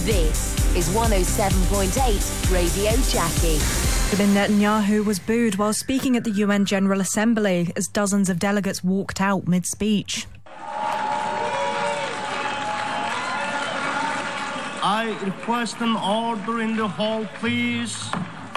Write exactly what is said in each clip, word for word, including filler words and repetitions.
This is one oh seven point eight Radio Jackie. Benjamin Netanyahu was booed while speaking at the U N General Assembly as dozens of delegates walked out mid-speech. I request an order in the hall, please.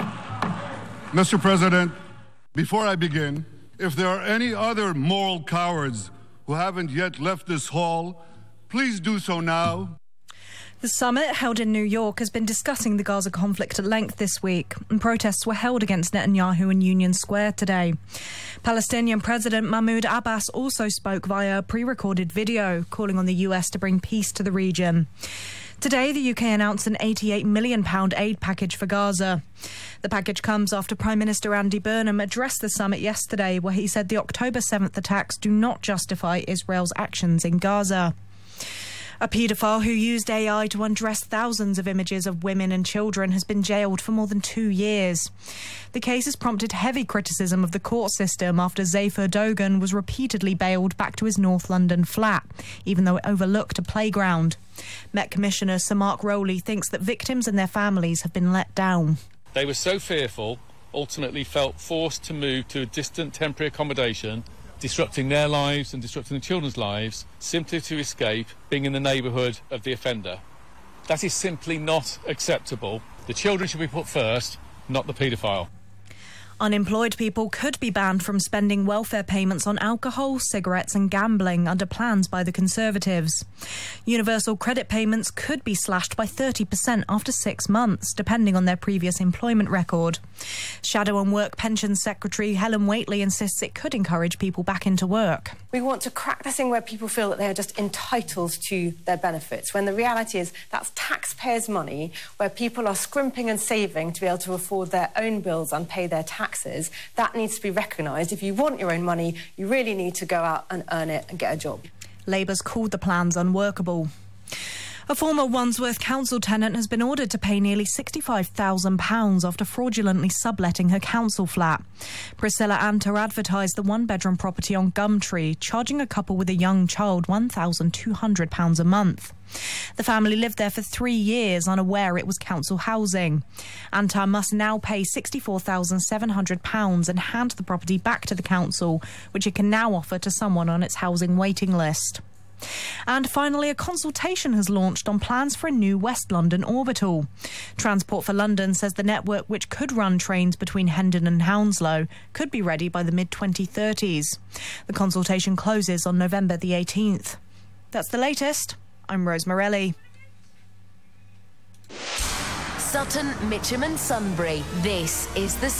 Mister President, before I begin, if there are any other moral cowards who haven't yet left this hall, please do so now. The summit, held in New York, has been discussing the Gaza conflict at length this week, and protests were held against Netanyahu in Union Square today. Palestinian President Mahmoud Abbas also spoke via a pre-recorded video, calling on the U S to bring peace to the region. Today, the U K announced an eighty-eight million pounds aid package for Gaza. The package comes after Prime Minister Andy Burnham addressed the summit yesterday, where he said the October seventh attacks do not justify Israel's actions in Gaza. A paedophile who used A I to undress thousands of images of women and children has been jailed for more than two years. The case has prompted heavy criticism of the court system after Zayfer Dogan was repeatedly bailed back to his North London flat, even though it overlooked a playground. Met Commissioner Sir Mark Rowley thinks that victims and their families have been let down. They were so fearful, ultimately felt forced to move to a distant temporary accommodation, disrupting their lives and disrupting the children's lives, simply to escape being in the neighbourhood of the offender. That is simply not acceptable. The children should be put first, not the paedophile. Unemployed people could be banned from spending welfare payments on alcohol, cigarettes and gambling under plans by the Conservatives. Universal credit payments could be slashed by thirty percent after six months, depending on their previous employment record. Shadow and Work Pensions Secretary Helen Whately insists it could encourage people back into work. We want to crack the thing where people feel that they are just entitled to their benefits, when the reality is that's taxpayers' money, where people are scrimping and saving to be able to afford their own bills and pay their taxes. That needs to be recognised. If you want your own money, you really need to go out and earn it and get a job. Labour's called the plans unworkable. A former Wandsworth council tenant has been ordered to pay nearly sixty-five thousand pounds after fraudulently subletting her council flat. Priscilla Anter advertised the one-bedroom property on Gumtree, charging a couple with a young child one thousand two hundred pounds a month. The family lived there for three years, unaware it was council housing. Antar must now pay sixty-four thousand seven hundred pounds and hand the property back to the council, which it can now offer to someone on its housing waiting list. And finally, a consultation has launched on plans for a new West London orbital. Transport for London says the network, which could run trains between Hendon and Hounslow, could be ready by the mid twenty thirties. The consultation closes on November the eighteenth. That's the latest. I'm Rose Morelli. Sutton, Mitcham and Sunbury. This is the